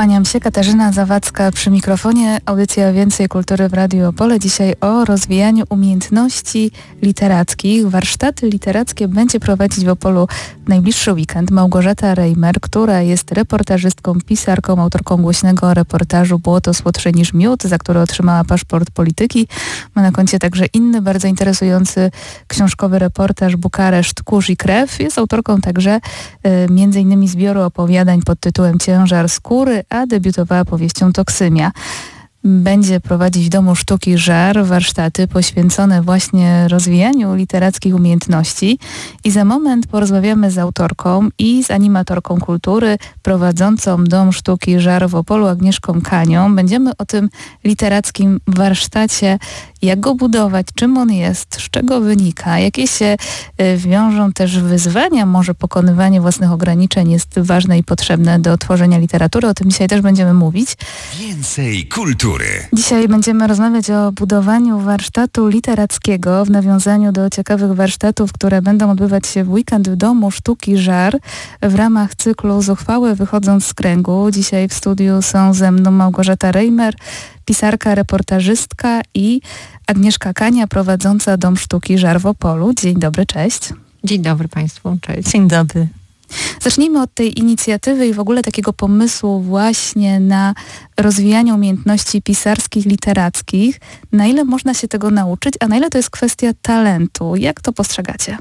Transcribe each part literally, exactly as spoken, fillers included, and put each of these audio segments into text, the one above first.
Kłaniam się, Katarzyna Zawadzka przy mikrofonie. Audycja Więcej Kultury w Radiu Opole. Dzisiaj o rozwijaniu umiejętności literackich. Warsztaty literackie będzie prowadzić w Opolu w najbliższy weekend Małgorzata Reimer, która jest reportażystką, pisarką, autorką głośnego reportażu Błoto słodsze niż miód, za który otrzymała paszport polityki. Ma na koncie także inny, bardzo interesujący książkowy reportaż Bukareszt, kurz i krew. Jest autorką także y, między innymi zbioru opowiadań pod tytułem Ciężar skóry, a debiutowała powieścią Toksymia. Będzie prowadzić w Domu Sztuki Żar warsztaty poświęcone właśnie rozwijaniu literackich umiejętności i za moment porozmawiamy z autorką i z animatorką kultury prowadzącą Dom Sztuki Żar w Opolu Agnieszką Kanią. Będziemy o tym literackim warsztacie, jak go budować, czym on jest, z czego wynika, jakie się y, wiążą też wyzwania, może pokonywanie własnych ograniczeń jest ważne i potrzebne do tworzenia literatury. O tym dzisiaj też będziemy mówić. Więcej kultury. Dzisiaj będziemy rozmawiać o budowaniu warsztatu literackiego w nawiązaniu do ciekawych warsztatów, które będą odbywać się w weekend w Domu Sztuki Żar w ramach cyklu Zuchwałe wychodząc z kręgu. Dzisiaj w studiu są ze mną Małgorzata Reimer, pisarka, reportażystka i Agnieszka Kania, prowadząca Dom Sztuki Żar w Opolu. Dzień dobry, cześć. Dzień dobry Państwu, cześć. Dzień dobry. Zacznijmy od tej inicjatywy i w ogóle takiego pomysłu właśnie na rozwijanie umiejętności pisarskich, literackich. Na ile można się tego nauczyć, a na ile to jest kwestia talentu? Jak to postrzegacie?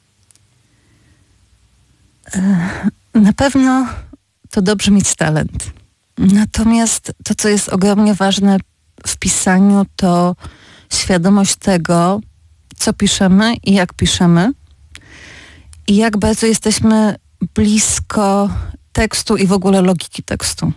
Na pewno to dobrze mieć talent. Natomiast to, co jest ogromnie ważne w pisaniu, to świadomość tego, co piszemy i jak piszemy i jak bardzo jesteśmy blisko tekstu i w ogóle logiki tekstu.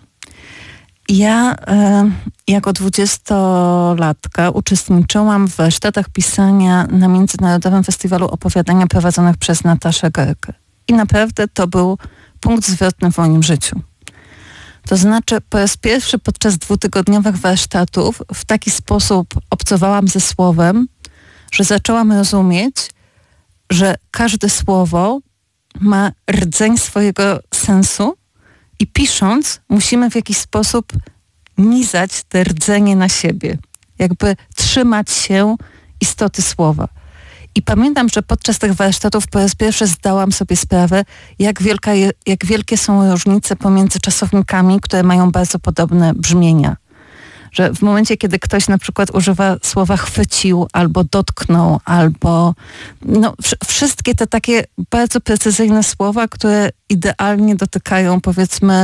Ja e, jako dwudziestolatka uczestniczyłam w warsztatach pisania na Międzynarodowym Festiwalu Opowiadania prowadzonych przez Nataszę Gerkę. I naprawdę to był punkt zwrotny w moim życiu. To znaczy po raz pierwszy podczas dwutygodniowych warsztatów w taki sposób obcowałam ze słowem, że zaczęłam rozumieć, że każde słowo ma rdzeń swojego sensu i pisząc musimy w jakiś sposób nizać te rdzenie na siebie. Jakby trzymać się istoty słowa. I pamiętam, że podczas tych warsztatów po raz pierwszy zdałam sobie sprawę, jak, wielka je, jak wielkie są różnice pomiędzy czasownikami, które mają bardzo podobne brzmienia. Że w momencie, kiedy ktoś na przykład używa słowa chwycił, albo dotknął, albo no, wszystkie te takie bardzo precyzyjne słowa, które idealnie dotykają, powiedzmy,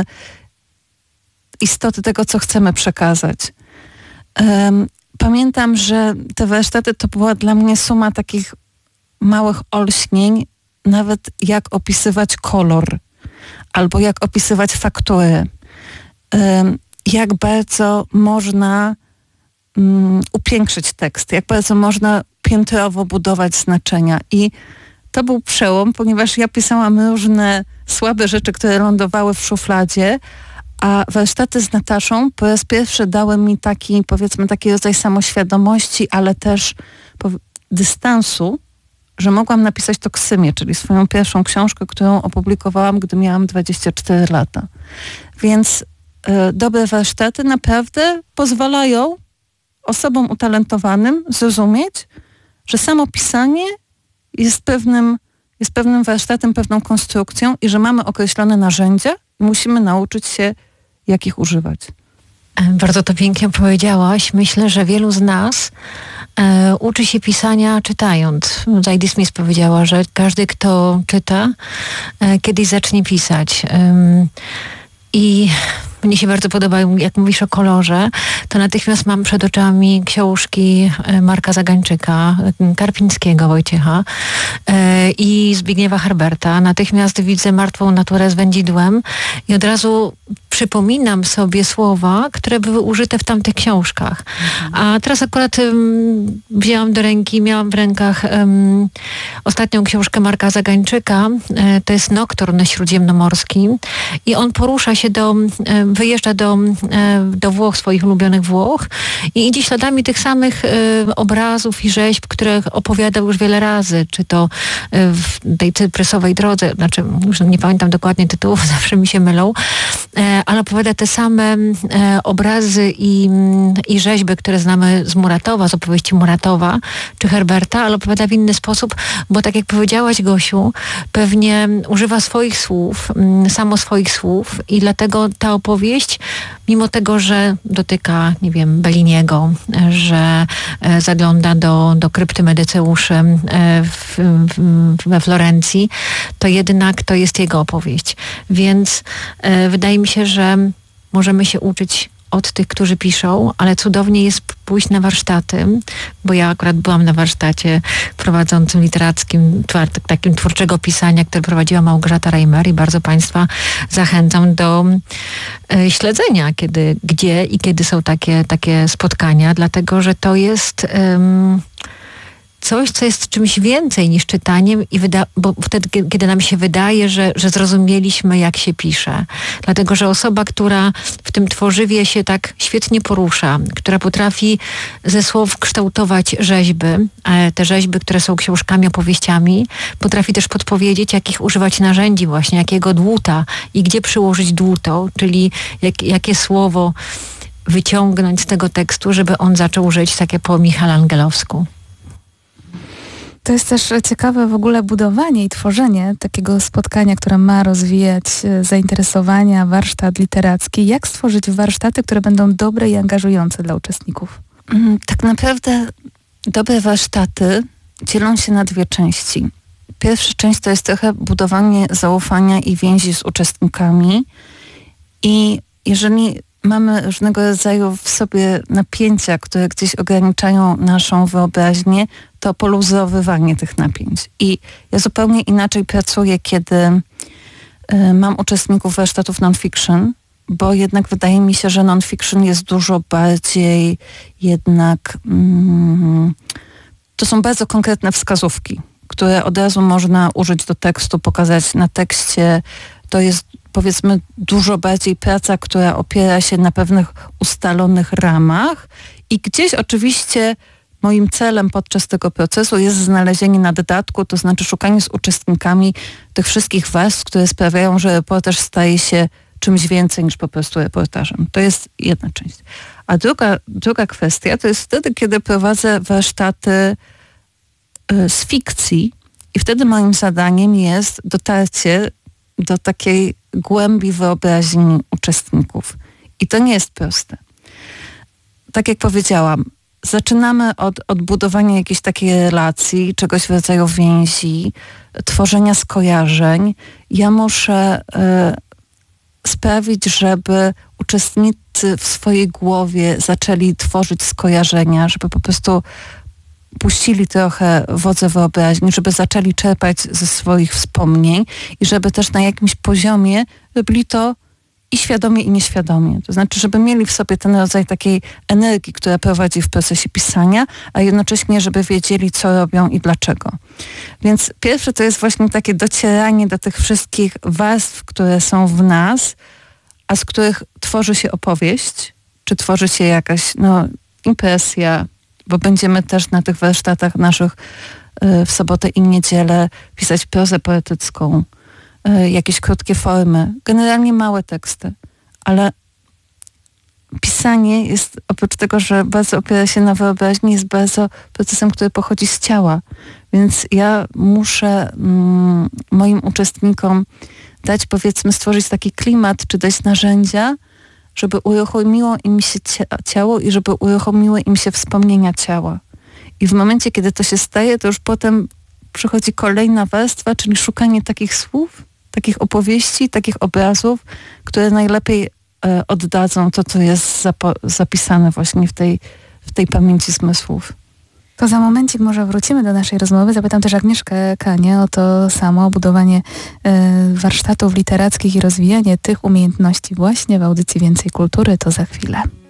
istoty tego, co chcemy przekazać. Um, pamiętam, że te warsztaty to była dla mnie suma takich małych olśnień, nawet jak opisywać kolor, albo jak opisywać faktury. Um, jak bardzo można um, upiększyć tekst, jak bardzo można piętrowo budować znaczenia. I to był przełom, ponieważ ja pisałam różne słabe rzeczy, które lądowały w szufladzie, a warsztaty z Nataszą po raz pierwszy dały mi taki, powiedzmy, taki rodzaj samoświadomości, ale też dystansu, że mogłam napisać Toksymię, czyli swoją pierwszą książkę, którą opublikowałam, gdy miałam dwadzieścia cztery lata. Więc y, dobre warsztaty naprawdę pozwalają osobom utalentowanym zrozumieć, że samo pisanie jest pewnym, jest pewnym warsztatem, pewną konstrukcją i że mamy określone narzędzia i musimy nauczyć się, jak ich używać. Bardzo to pięknie powiedziałaś. Myślę, że wielu z nas e, uczy się pisania czytając. Zadie Smith powiedziała, że każdy, kto czyta, e, kiedyś zacznie pisać. Ym, I mnie się bardzo podoba, jak mówisz o kolorze, to natychmiast mam przed oczami książki Marka Zagańczyka, Karpińskiego Wojciecha e, i Zbigniewa Herberta. Natychmiast widzę martwą naturę z wędzidłem i od razu przypominam sobie słowa, które były użyte w tamtych książkach. A teraz akurat um, wzięłam do ręki, miałam w rękach um, ostatnią książkę Marka Zagańczyka. E, to jest Nokturn śródziemnomorski i on porusza się do, e, wyjeżdża do, e, do Włoch, swoich ulubionych Włoch i idzie śladami tych samych e, obrazów i rzeźb, które opowiadał już wiele razy, czy to e, w tej cyprysowej drodze, znaczy już nie pamiętam dokładnie tytułów, zawsze mi się mylą, ale opowiada te same obrazy i, i rzeźby, które znamy z Muratowa, z opowieści Muratowa czy Herberta, ale opowiada w inny sposób, bo tak jak powiedziałaś, Gosiu, pewnie używa swoich słów, samo swoich słów i dlatego ta opowieść, mimo tego, że dotyka, nie wiem, Belliniego, że zagląda do, do krypty Medyceuszy w, w, we Florencji, to jednak to jest jego opowieść. Więc e, wydaje mi się, że możemy się uczyć od tych, którzy piszą, ale cudownie jest pójść na warsztaty, bo ja akurat byłam na warsztacie prowadzącym literackim, twar, takim twórczego pisania, który prowadziła Małgorzata Reimer i bardzo Państwa zachęcam do e, śledzenia, kiedy, gdzie i kiedy są takie, takie spotkania, dlatego, że to jest... Um, coś, co jest czymś więcej niż czytaniem, i wyda- bo wtedy, kiedy nam się wydaje, że, że zrozumieliśmy, jak się pisze. Dlatego, że osoba, która w tym tworzywie się tak świetnie porusza, która potrafi ze słów kształtować rzeźby, te rzeźby, które są książkami, opowieściami, potrafi też podpowiedzieć, jakich używać narzędzi właśnie, jakiego dłuta i gdzie przyłożyć dłuto, czyli jak, jakie słowo wyciągnąć z tego tekstu, żeby on zaczął żyć, takie po michalangelowsku. To jest też ciekawe w ogóle budowanie i tworzenie takiego spotkania, które ma rozwijać zainteresowania, warsztat literacki. Jak stworzyć warsztaty, które będą dobre i angażujące dla uczestników? Tak naprawdę dobre warsztaty dzielą się na dwie części. Pierwsza część to jest trochę budowanie zaufania i więzi z uczestnikami. I jeżeli mamy różnego rodzaju w sobie napięcia, które gdzieś ograniczają naszą wyobraźnię, to poluzowywanie tych napięć. I ja zupełnie inaczej pracuję, kiedy y, mam uczestników warsztatów non-fiction, bo jednak wydaje mi się, że non-fiction jest dużo bardziej jednak... Mm, to są bardzo konkretne wskazówki, które od razu można użyć do tekstu, pokazać na tekście. To jest, powiedzmy, dużo bardziej praca, która opiera się na pewnych ustalonych ramach i gdzieś oczywiście moim celem podczas tego procesu jest znalezienie na dodatku, to znaczy szukanie z uczestnikami tych wszystkich warstw, które sprawiają, że reportaż staje się czymś więcej niż po prostu reportażem. To jest jedna część. A druga, druga kwestia to jest wtedy, kiedy prowadzę warsztaty y, z fikcji i wtedy moim zadaniem jest dotarcie do takiej głębi wyobraźni uczestników. I to nie jest proste. Tak jak powiedziałam, zaczynamy od, od budowania jakiejś takiej relacji, czegoś w rodzaju więzi, tworzenia skojarzeń. Ja muszę y, sprawić, żeby uczestnicy w swojej głowie zaczęli tworzyć skojarzenia, żeby po prostu puścili trochę wodze wyobraźni, żeby zaczęli czerpać ze swoich wspomnień i żeby też na jakimś poziomie robili to i świadomie, i nieświadomie. To znaczy, żeby mieli w sobie ten rodzaj takiej energii, która prowadzi w procesie pisania, a jednocześnie, żeby wiedzieli, co robią i dlaczego. Więc pierwsze to jest właśnie takie docieranie do tych wszystkich warstw, które są w nas, a z których tworzy się opowieść, czy tworzy się jakaś no, impresja, bo będziemy też na tych warsztatach naszych y, w sobotę i niedzielę pisać prozę poetycką, y, jakieś krótkie formy, generalnie małe teksty, ale pisanie jest, oprócz tego, że bardzo opiera się na wyobraźni, jest bardzo procesem, który pochodzi z ciała. Więc ja muszę mm, moim uczestnikom dać, powiedzmy, stworzyć taki klimat, czy dać narzędzia, żeby uruchomiło im się ciało i żeby uruchomiły im się wspomnienia ciała. I w momencie, kiedy to się staje, to już potem przychodzi kolejna warstwa, czyli szukanie takich słów, takich opowieści, takich obrazów, które najlepiej e, oddadzą to, co jest zapo- zapisane właśnie w tej, w tej pamięci zmysłów. To za momencik może wrócimy do naszej rozmowy. Zapytam też Agnieszkę Kanię o to samo, o budowanie y, warsztatów literackich i rozwijanie tych umiejętności właśnie w audycji Więcej Kultury. To za chwilę.